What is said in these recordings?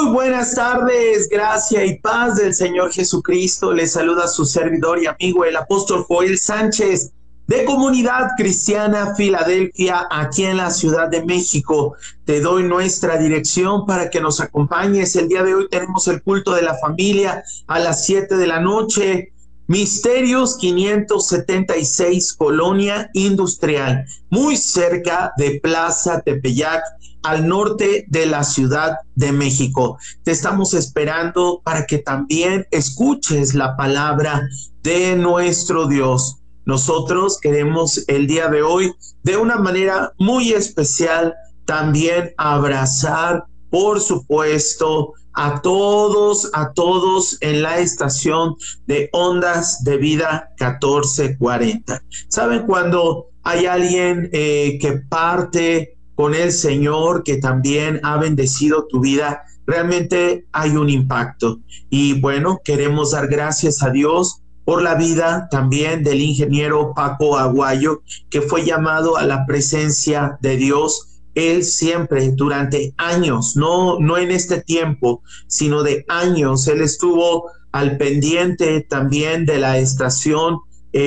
Muy buenas tardes, gracia y paz del Señor Jesucristo. Les saluda su servidor y amigo el apóstol Joel Sánchez de Comunidad Cristiana Filadelfia, aquí en la Ciudad de México. Te doy nuestra dirección para que nos acompañes. El día de hoy tenemos el culto de la familia a las 7 de la noche. Misterios 576, Colonia Industrial, muy cerca de Plaza Tepeyac, al norte de la Ciudad de México. Te estamos esperando para que también escuches la palabra de nuestro Dios. Nosotros queremos el día de hoy, de una manera muy especial, también abrazar, por supuesto, a todos en la estación de Ondas de Vida 1440. ¿Saben cuando hay alguien que parte con el Señor, que también ha bendecido tu vida? Realmente hay un impacto. Y bueno, queremos dar gracias a Dios por la vida también del ingeniero Paco Aguayo, que fue llamado a la presencia de Dios. Él siempre, durante años, no en este tiempo, sino de años, él estuvo al pendiente también de la estación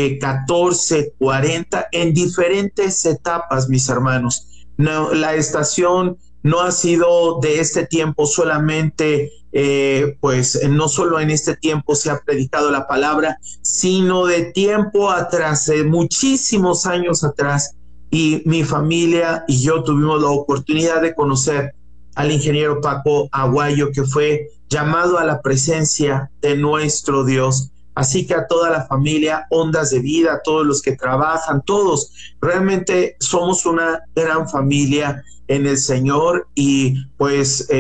1440 en diferentes etapas, mis hermanos. No, la estación no ha sido de este tiempo solamente, pues no solo en este tiempo se ha predicado la palabra, sino de tiempo atrás, de muchísimos años atrás. Y mi familia y yo tuvimos la oportunidad de conocer al ingeniero Paco Aguayo, que fue llamado a la presencia de nuestro Dios. Así que a toda la familia Ondas de Vida, a todos los que trabajan, todos, realmente somos una gran familia en el Señor. Y pues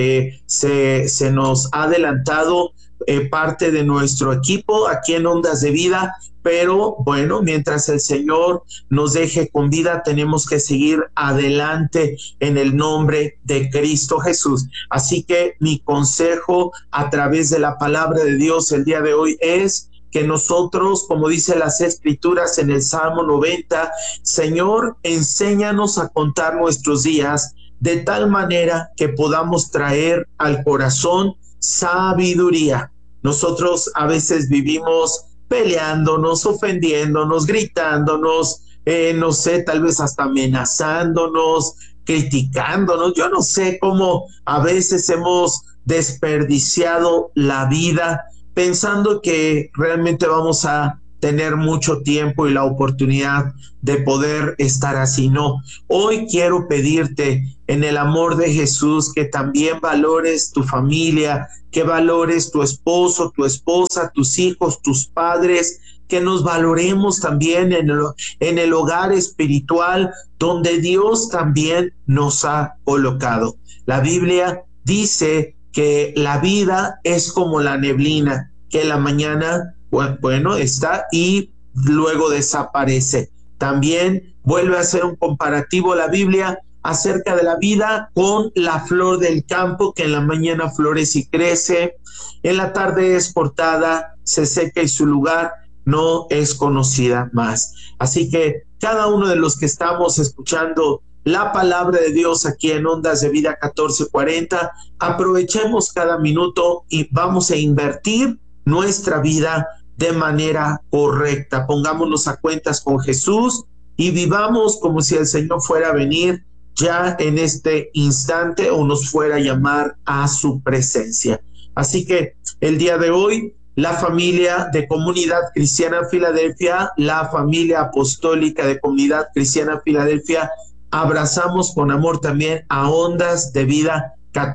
se nos ha adelantado parte de nuestro equipo aquí en Ondas de Vida, pero bueno, mientras el Señor nos deje con vida, tenemos que seguir adelante en el nombre de Cristo Jesús. Así que mi consejo a través de la palabra de Dios el día de hoy es que nosotros, como dice las Escrituras en el Salmo 90, Señor, enséñanos a contar nuestros días de tal manera que podamos traer al corazón sabiduría. Nosotros a veces vivimos peleándonos, ofendiéndonos, gritándonos, no sé, tal vez hasta amenazándonos, criticándonos. Yo no sé cómo a veces hemos desperdiciado la vida pensando que realmente vamos a tener mucho tiempo y la oportunidad de poder estar así. No, hoy quiero pedirte en el amor de Jesús que también valores tu familia, que valores tu esposo, tu esposa, tus hijos, tus padres, que nos valoremos también en el hogar espiritual donde Dios también nos ha colocado. La Biblia dice que la vida es como la neblina, que en la mañana, bueno, está y luego desaparece. También vuelve a hacer un comparativo la Biblia acerca de la vida con la flor del campo, que en la mañana florece y crece, en la tarde es cortada, se seca y su lugar no es conocida más. Así que cada uno de los que estamos escuchando la palabra de Dios aquí en Ondas de Vida 1440, aprovechemos cada minuto y vamos a invertir nuestra vida de manera correcta. Pongámonos a cuentas con Jesús y vivamos como si el Señor fuera a venir ya en este instante o nos fuera a llamar a su presencia. Así que el día de hoy, la familia de Comunidad Cristiana Filadelfia, la familia apostólica de Comunidad Cristiana Filadelfia, abrazamos con amor también a Ondas de Vida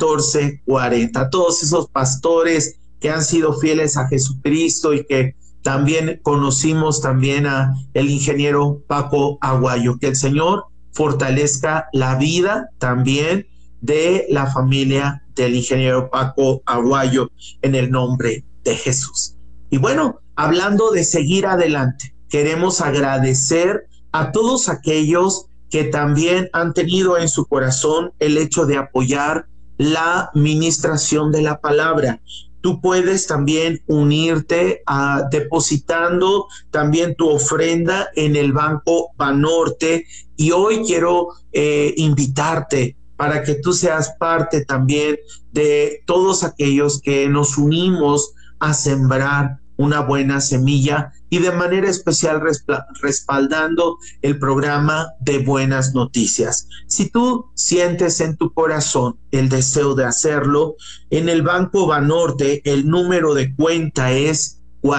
1440, todos esos pastores que han sido fieles a Jesucristo y que también conocimos también a el ingeniero Paco Aguayo. Que el Señor fortalezca la vida también de la familia del ingeniero Paco Aguayo en el nombre de Jesús. Y bueno, hablando de seguir adelante, queremos agradecer a todos aquellos que también han tenido en su corazón el hecho de apoyar la ministración de la palabra. Tú puedes también unirte depositando también tu ofrenda en el Banco Banorte. Y hoy quiero invitarte para que tú seas parte también de todos aquellos que nos unimos a sembrar una buena semilla y de manera especial respaldando el programa de Buenas Noticias. Si tú sientes en tu corazón el deseo de hacerlo, en el Banco Banorte el número de cuenta es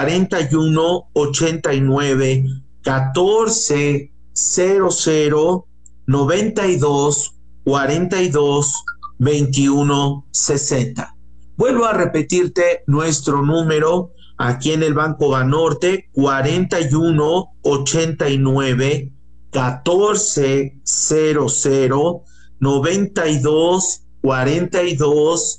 41 89 14 00 92 42 21 60. Vuelvo a repetirte nuestro número aquí en el Banco Banorte: 41 89 14 00 92 42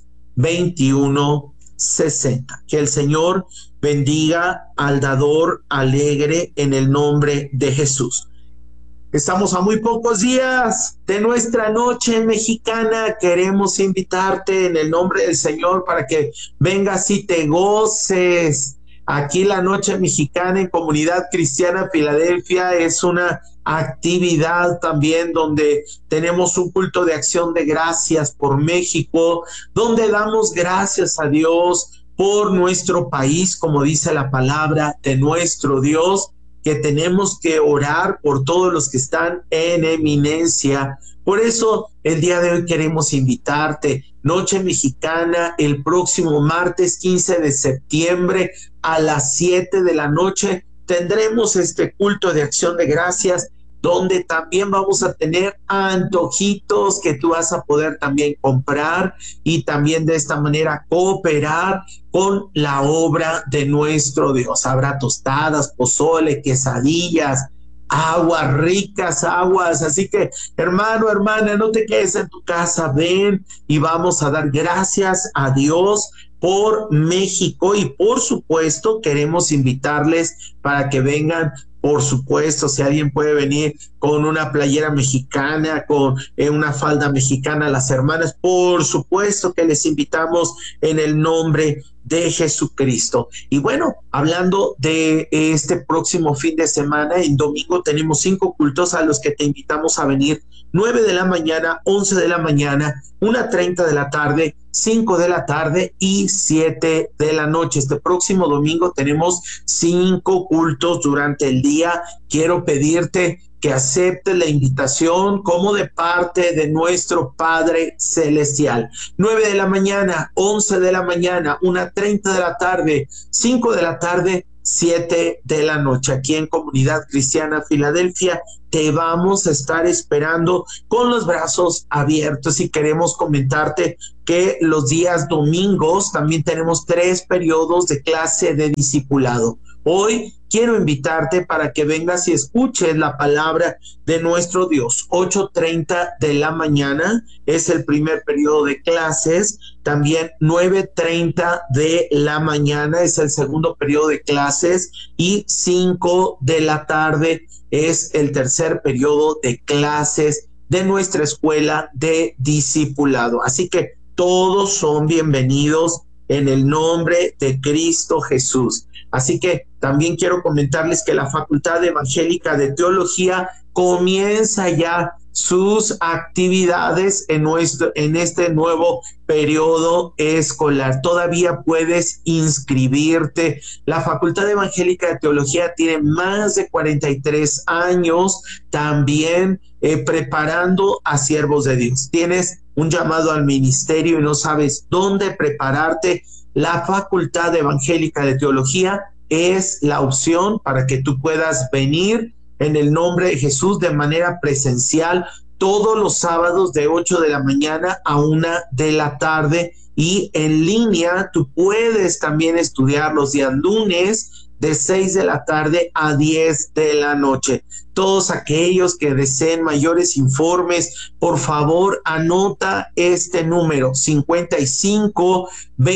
21 60. Que el Señor bendiga al dador alegre en el nombre de Jesús. Estamos a muy pocos días de nuestra noche mexicana. Queremos invitarte en el nombre del Señor para que vengas y te goces. Aquí la noche mexicana en Comunidad Cristiana Filadelfia es una actividad también donde tenemos un culto de acción de gracias por México, donde damos gracias a Dios por nuestro país, como dice la palabra de nuestro Dios, que tenemos que orar por todos los que están en eminencia. Por eso el día de hoy queremos invitarte, Noche Mexicana, el próximo martes 15 de septiembre a las 7 de la noche tendremos este culto de acción de gracias, donde también vamos a tener antojitos que tú vas a poder también comprar y también de esta manera cooperar con la obra de nuestro Dios. Habrá tostadas, pozole, quesadillas, aguas, ricas aguas. Así que, hermano, hermana, no te quedes en tu casa, ven y vamos a dar gracias a Dios por México. Y por supuesto queremos invitarles para que vengan. Por supuesto, si alguien puede venir con una playera mexicana, con una falda mexicana, las hermanas, por supuesto que les invitamos en el nombre de Jesucristo. Y bueno, hablando de este próximo fin de semana, en domingo tenemos 5 cultos a los que te invitamos a venir: 9 de la mañana, 11 de la mañana, 1:30 de la tarde, 5 de la tarde y 7 de la noche. Este próximo domingo tenemos 5 cultos durante el día. Quiero pedirte que aceptes la invitación como de parte de nuestro Padre Celestial. 9 de la mañana, 11 de la mañana, 1:30 de la tarde, 5 de la tarde, 7 de la noche. Aquí en Comunidad Cristiana Filadelfia te vamos a estar esperando con los brazos abiertos. Y queremos comentarte que los días domingos también tenemos 3 periodos de clase de discipulado. Hoy quiero invitarte para que vengas y escuches la palabra de nuestro Dios. 8:30 de la mañana es el primer periodo de clases. También 9:30 de la mañana es el segundo periodo de clases. Y 5 de la tarde es el tercer periodo de clases de nuestra escuela de discipulado. Así que todos son bienvenidos en el nombre de Cristo Jesús. Así que también quiero comentarles que la Facultad Evangélica de Teología comienza ya sus actividades en este nuevo periodo escolar. Todavía puedes inscribirte. La Facultad Evangélica de Teología tiene más de 43 años también preparando a siervos de Dios. Tienes un llamado al ministerio y no sabes dónde prepararte. La Facultad Evangélica de Teología es la opción para que tú puedas venir en el nombre de Jesús de manera presencial todos los sábados de 8 de la mañana a 1 de la tarde, y en línea tú puedes también estudiar los días lunes de 6 de la tarde a 10 de la noche. Todos aquellos que deseen mayores informes, por favor anota este número: 55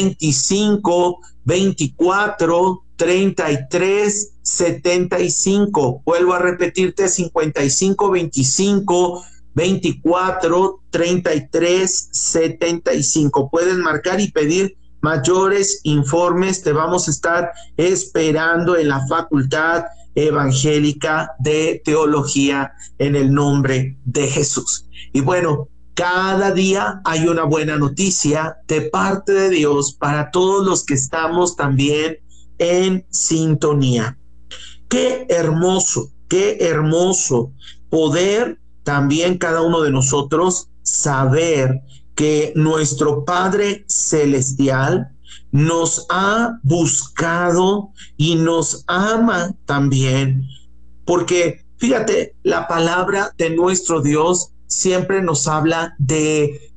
25 24 33 75. Vuelvo a repetirte: 55 25 24 33 75. Puedes marcar y pedir mayores informes. Te vamos a estar esperando en la Facultad Evangélica de Teología en el nombre de Jesús. Y bueno, Cada día hay una buena noticia de parte de Dios para todos los que estamos también en sintonía. Qué hermoso poder también cada uno de nosotros saber que nuestro Padre Celestial nos ha buscado y nos ama también, porque fíjate, la palabra de nuestro Dios siempre nos habla de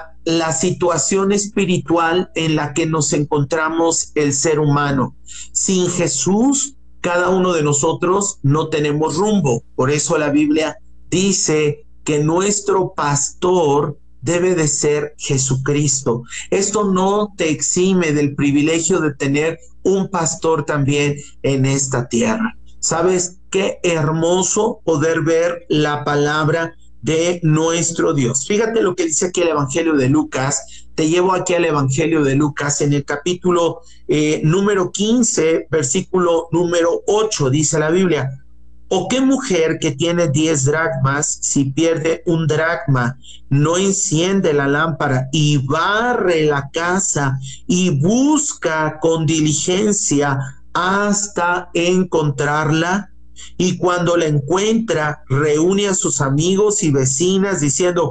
la situación espiritual en la que nos encontramos el ser humano. Sin Jesús, cada uno de nosotros no tenemos rumbo. Por eso la Biblia dice que nuestro pastor debe de ser Jesucristo. Esto no te exime del privilegio de tener un pastor también en esta tierra. ¿Sabes qué hermoso poder ver la palabra de nuestro Dios? Fíjate lo que dice aquí el Evangelio de Lucas. Te llevo aquí al Evangelio de Lucas en el capítulo número 15, versículo número 8, dice la Biblia. ¿O qué mujer que tiene 10 dracmas, si pierde un dracma, no enciende la lámpara y barre la casa y busca con diligencia hasta encontrarla? Y cuando la encuentra, reúne a sus amigos y vecinas diciendo: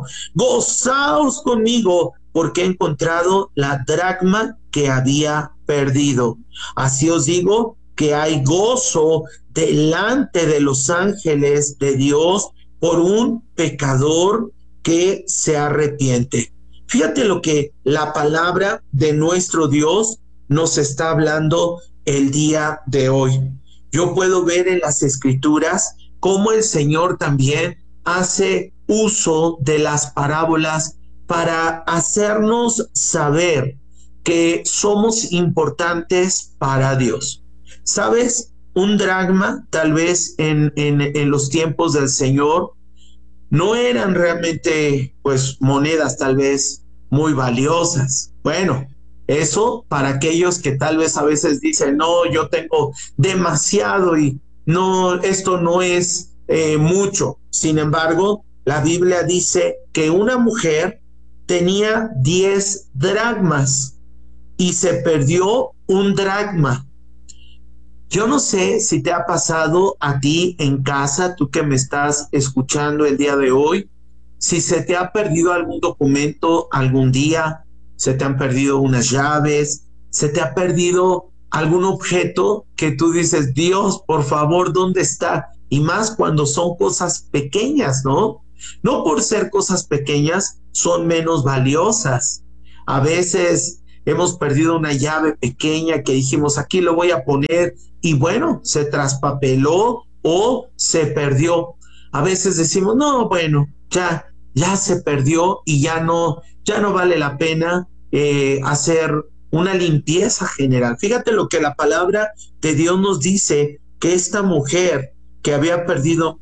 gozaos conmigo, porque he encontrado la dracma que había perdido. Así os digo que hay gozo delante de los ángeles de Dios por un pecador que se arrepiente. Fíjate lo que la palabra de nuestro Dios nos está hablando el día de hoy. Yo puedo ver en las Escrituras cómo el Señor también hace uso de las parábolas para hacernos saber que somos importantes para Dios. ¿Sabes? Un dracma, tal vez en los tiempos del Señor, no eran realmente pues monedas tal vez muy valiosas. Bueno, eso para aquellos que tal vez a veces dicen: no, yo tengo demasiado y no, esto no es mucho. Sin embargo, la Biblia dice que una mujer tenía 10 dracmas y se perdió un dracma. Yo no sé si te ha pasado a ti en casa, tú que me estás escuchando el día de hoy, si se te ha perdido algún documento algún día, se te han perdido unas llaves, se te ha perdido algún objeto que tú dices: Dios, por favor, ¿dónde está? Y más cuando son cosas pequeñas, ¿no? No por ser cosas pequeñas son menos valiosas. A veces hemos perdido una llave pequeña que dijimos: aquí lo voy a poner, y bueno, se traspapeló o se perdió. A veces decimos: no, bueno, ya se perdió y ya no vale la pena hacer una limpieza general. Fíjate lo que la palabra de Dios nos dice, que esta mujer que había perdido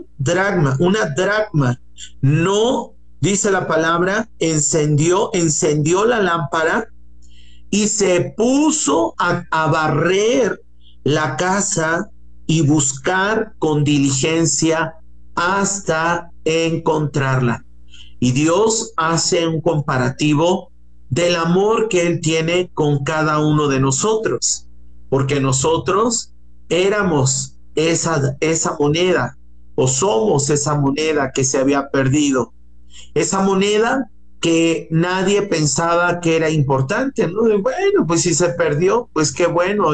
una dracma, no, dice la palabra, encendió la lámpara y se puso a barrer la casa y buscar con diligencia hasta encontrarla. Y Dios hace un comparativo del amor que Él tiene con cada uno de nosotros, porque nosotros éramos esa moneda, o somos esa moneda que se había perdido, esa moneda que nadie pensaba que era importante, ¿no? Bueno, pues si se perdió, pues qué bueno,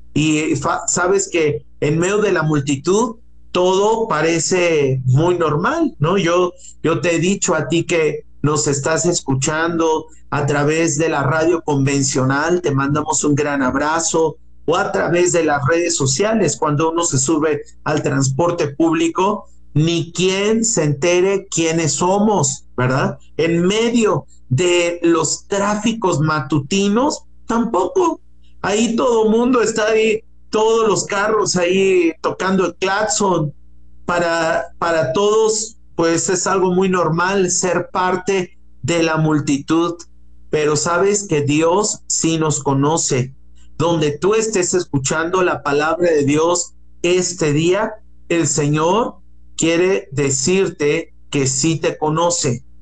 sabes que en medio de la multitud todo parece muy normal, ¿no? Yo te he dicho a ti que nos estás escuchando a través de la radio convencional, te mandamos un gran abrazo, o a través de las redes sociales, cuando uno se sube al transporte público, ni quien se entere quiénes somos, ¿verdad? En medio de los tráficos matutinos, tampoco. Ahí todo el mundo está ahí, todos los carros ahí tocando el claxon. Para todos, pues es algo muy normal ser parte de la multitud, pero sabes que Dios sí nos conoce. Donde tú estés escuchando la palabra de Dios este día, el Señor quiere decirte que sí te conoce.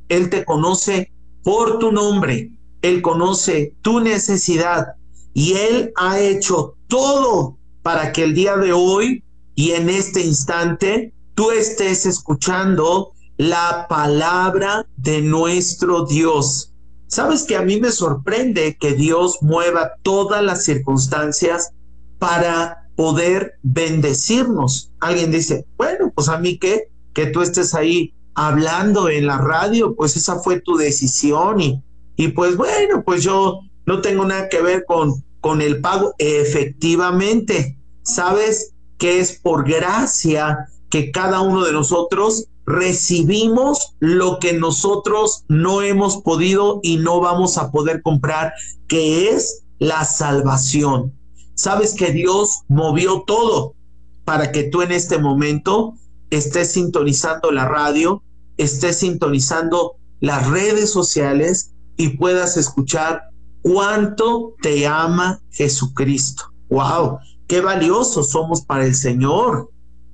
Él te conoce por tu nombre, Él conoce tu necesidad y Él ha hecho todo para que el día de hoy y en este instante tú estés escuchando la palabra de nuestro Dios. Sabes que a mí me sorprende que Dios mueva todas las circunstancias para poder bendecirnos. Alguien dice, bueno, pues a mí qué, que tú estés ahí hablando en la radio, pues esa fue tu decisión y pues bueno, pues yo no tengo nada que ver con el pago. Efectivamente, sabes que es por gracia que cada uno de nosotros recibimos lo que nosotros no hemos podido y no vamos a poder comprar, que es la salvación. Sabes que Dios movió todo para que tú en este momento estés sintonizando la radio, estés sintonizando las redes sociales y puedas escuchar cuánto te ama Jesucristo. ¡Wow! ¡Qué valiosos somos para el Señor!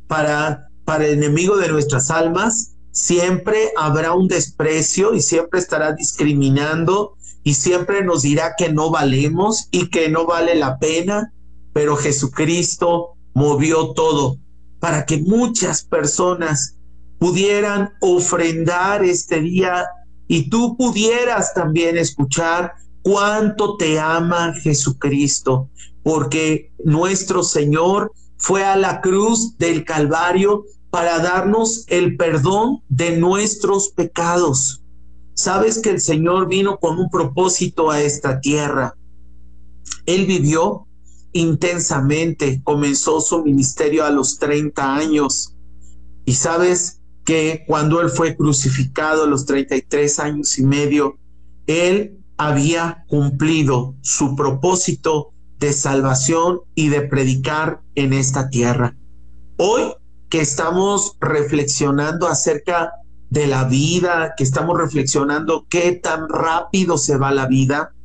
Para el enemigo de nuestras almas, siempre habrá un desprecio y siempre estará discriminando y siempre nos dirá que no valemos y que no vale la pena, pero Jesucristo movió todo para que muchas personas pudieran ofrendar este día y tú pudieras también escuchar cuánto te ama Jesucristo, porque nuestro Señor fue a la cruz del Calvario para darnos el perdón de nuestros pecados. Sabes que el Señor vino con un propósito a esta tierra. Él vivió intensamente, comenzó su ministerio a los 30 años. Y sabes que cuando Él fue crucificado a los 33 años y medio, Él había cumplido su propósito de salvación y de predicar en esta tierra. Hoy que estamos reflexionando acerca de la vida, que estamos reflexionando qué tan rápido se va la vida,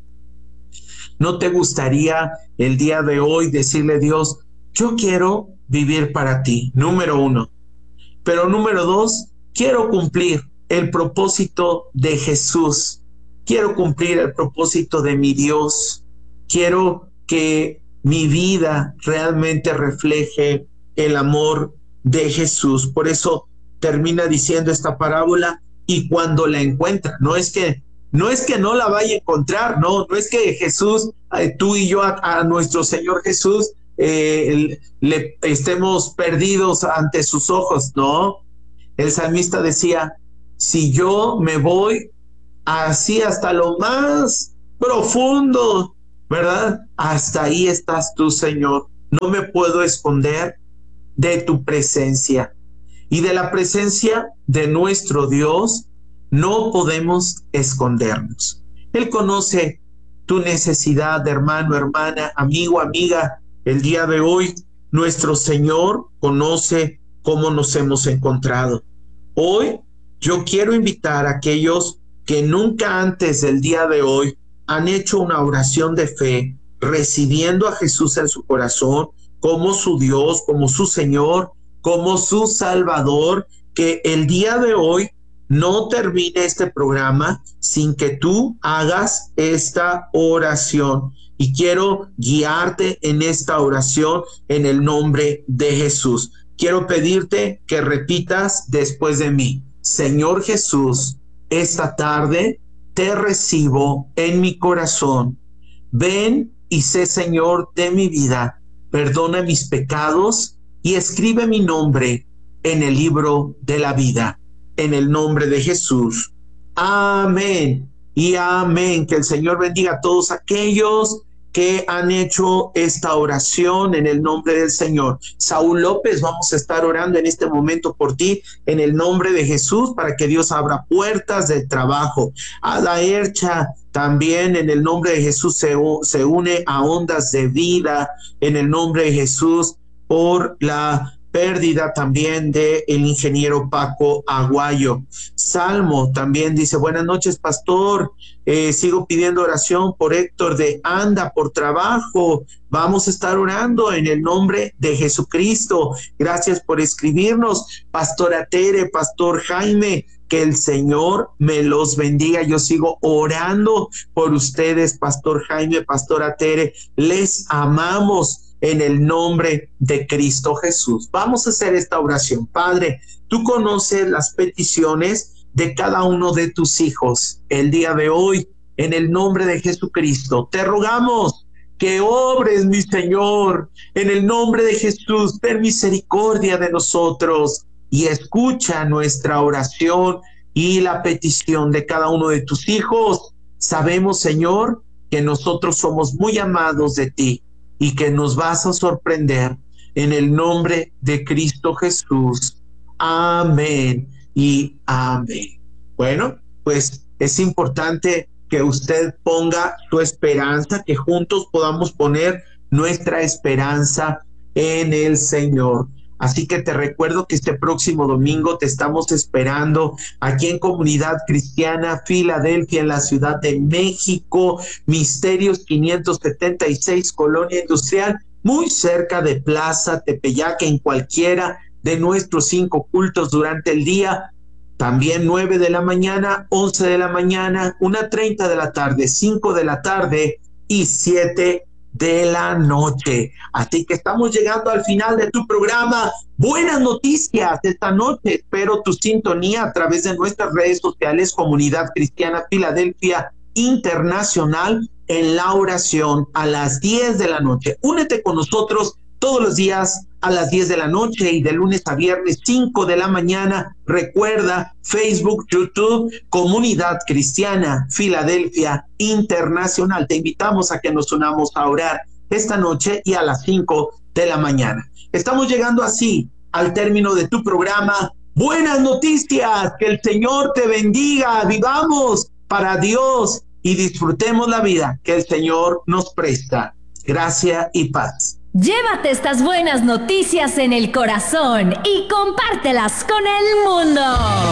¿no te gustaría el día de hoy decirle a Dios, yo quiero vivir para ti, número uno, pero número dos, quiero cumplir el propósito de Jesús, quiero cumplir el propósito de mi Dios, quiero que mi vida realmente refleje el amor de Jesús. Por eso termina diciendo esta parábola y cuando la encuentra, no es que no la vaya a encontrar, no es que Jesús, tú y yo a nuestro Señor Jesús le estemos perdidos ante sus ojos, no. El salmista decía, si yo me voy así hasta lo más profundo, ¿verdad? Hasta ahí estás tú, Señor. No me puedo esconder de tu presencia. Y de la presencia de nuestro Dios no podemos escondernos. Él conoce tu necesidad, hermano, hermana, amigo, amiga. El día de hoy, nuestro Señor conoce cómo nos hemos encontrado. Hoy, yo quiero invitar a aquellos que nunca antes del día de hoy han hecho una oración de fe, recibiendo a Jesús en su corazón como su Dios, como su Señor, como su Salvador, que el día de hoy no termine este programa sin que tú hagas esta oración. Y quiero guiarte en esta oración en el nombre de Jesús. Quiero pedirte que repitas después de mí. Señor Jesús, esta tarde te recibo en mi corazón. Ven y sé Señor de mi vida. Perdona mis pecados y escribe mi nombre en el libro de la vida. En el nombre de Jesús. Amén y amén. Que el Señor bendiga a todos aquellos que han hecho esta oración en el nombre del Señor. Saúl López, vamos a estar orando en este momento por ti en el nombre de Jesús para que Dios abra puertas de trabajo. Ada Ercha también en el nombre de Jesús se une a Ondas de Vida en el nombre de Jesús por la pérdida también de el ingeniero Paco Aguayo. Salmo también dice, buenas noches, pastor, sigo pidiendo oración por Héctor de Anda por trabajo. Vamos a estar orando en el nombre de Jesucristo. Gracias por escribirnos, pastora Tere, pastor Jaime, Que el Señor me los bendiga. Yo sigo orando por ustedes, Pastor Jaime, Pastora Tere. Les amamos en el nombre de Cristo Jesús. Vamos a hacer esta oración. Padre, tú conoces las peticiones de cada uno de tus hijos. El día de hoy, en el nombre de Jesucristo, te rogamos que obres, mi Señor, en el nombre de Jesús. Ten misericordia de nosotros y escucha nuestra oración y la petición de cada uno de tus hijos. Sabemos, Señor, que nosotros somos muy amados de ti y que nos vas a sorprender en el nombre de Cristo Jesús. Amén y amén. Bueno, pues es importante que usted ponga su esperanza, que juntos podamos poner nuestra esperanza en el Señor. Así que te recuerdo que este próximo domingo te estamos esperando aquí en Comunidad Cristiana Filadelfia, en la Ciudad de México, Misterios 576, Colonia Industrial, muy cerca de Plaza Tepeyac, en cualquiera de nuestros 5 cultos durante el día. También 9 de la mañana, 11 de la mañana, 1:30 de la tarde, 5 de la tarde y 7 de la noche. Así que estamos llegando al final de tu programa. Buenas noticias esta noche. Espero tu sintonía a través de nuestras redes sociales, Comunidad Cristiana Filadelfia Internacional, en la oración a las 10 de la noche. Únete con nosotros todos los días a las 10 de la noche y de lunes a viernes 5 de la mañana. Recuerda, Facebook, YouTube, Comunidad Cristiana Filadelfia Internacional. Te invitamos a que nos unamos a orar esta noche y a las 5 de la mañana. Estamos llegando así al término de tu programa. Buenas noticias, que el Señor te bendiga. Vivamos para Dios y disfrutemos la vida que el Señor nos presta. Gracia y paz. Llévate estas buenas noticias en el corazón y compártelas con el mundo.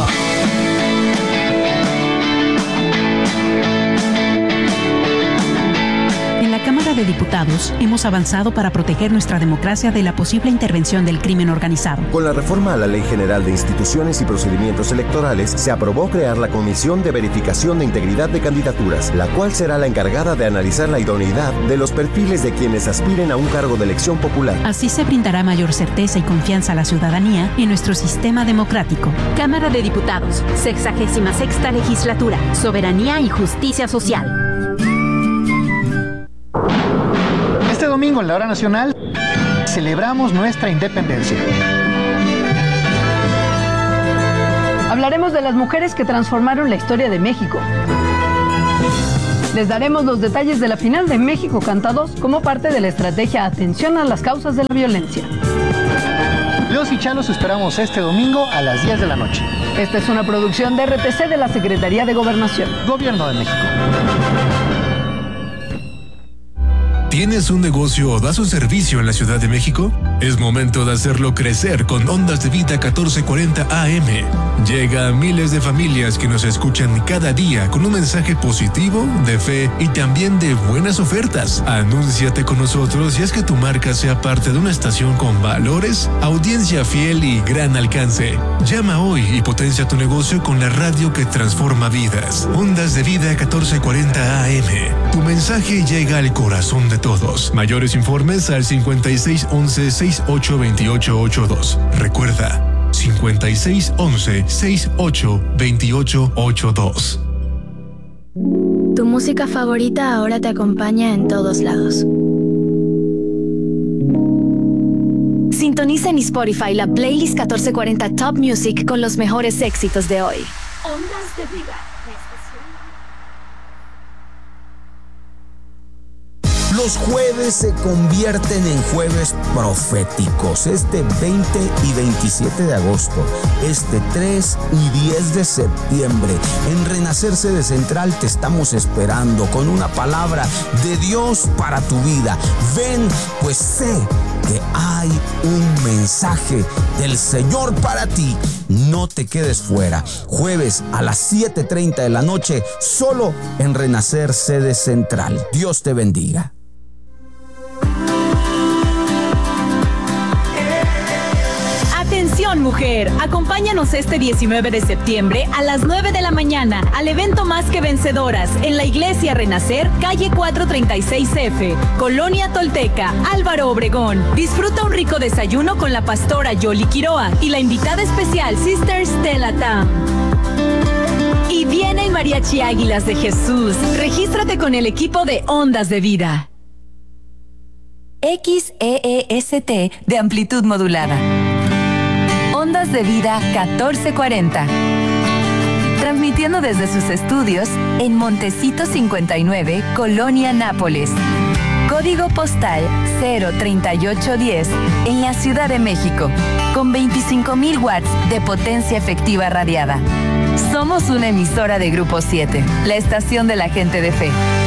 En la Cámara de Diputados hemos avanzado para proteger nuestra democracia de la posible intervención del crimen organizado. Con la reforma a la Ley General de Instituciones y Procedimientos Electorales, se aprobó crear la Comisión de Verificación de Integridad de Candidaturas, la cual será la encargada de analizar la idoneidad de los perfiles de quienes aspiren a un cargo de elección popular. Así se brindará mayor certeza y confianza a la ciudadanía en nuestro sistema democrático. Cámara de Diputados, 66ª Legislatura, Soberanía y Justicia Social. Este domingo en la Hora Nacional celebramos nuestra independencia. Hablaremos de las mujeres que transformaron la historia de México. Les daremos los detalles de la final de México Canta 2 como parte de la estrategia Atención a las causas de la violencia. Los y Chalos esperamos este domingo a las 10 de la noche. Esta es una producción de RTC de la Secretaría de Gobernación. Gobierno de México. ¿Tienes un negocio o das un servicio en la Ciudad de México? Es momento de hacerlo crecer con Ondas de Vida 1440 AM. Llega a miles de familias que nos escuchan cada día con un mensaje positivo, de fe y también de buenas ofertas. Anúnciate con nosotros y haz que tu marca sea parte de una estación con valores, audiencia fiel y gran alcance. Llama hoy y potencia tu negocio con la radio que transforma vidas. Ondas de Vida 1440 AM. Tu mensaje llega al corazón de todos. Mayores informes al 5611-682882. Recuerda, 5611-682882. Tu música favorita ahora te acompaña en todos lados. Sintoniza en Spotify la playlist 1440 Top Music con los mejores éxitos de hoy. Ondas de Vida. Los jueves se convierten en jueves proféticos. Este 20 y 27 de agosto, este 3 y 10 de septiembre, en Renacer Sede Central te estamos esperando con una palabra de Dios para tu vida. Ven, pues sé que hay un mensaje del Señor para ti. No te quedes fuera. Jueves a las 7:30 de la noche, solo en Renacer Sede Central. Dios te bendiga. Atención Atención, mujer. Acompáñanos este 19 de septiembre a las 9 de la mañana al evento Más que Vencedoras en la Iglesia Renacer, calle 436F, Colonia Tolteca, Álvaro Obregón. Disfruta un rico desayuno con la pastora Yoli Quiroa y la invitada especial Sister Stella Tam. Y viene el Mariachi Águilas de Jesús. Regístrate con el equipo de Ondas de Vida. XEEST de amplitud modulada. Ondas de Vida 1440. Transmitiendo desde sus estudios en Montecito 59, Colonia Nápoles. Código postal 03810 en la Ciudad de México, con 25,000 watts de potencia efectiva radiada. Somos una emisora de Grupo 7, la estación de la gente de fe.